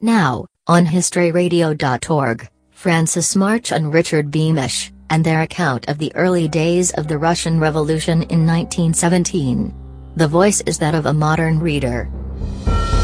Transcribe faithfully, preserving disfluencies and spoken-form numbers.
Now, on history radio dot org, Francis March and Richard Beamish, and their account of the early days of the Russian Revolution in nineteen seventeen. The voice is that of a modern reader.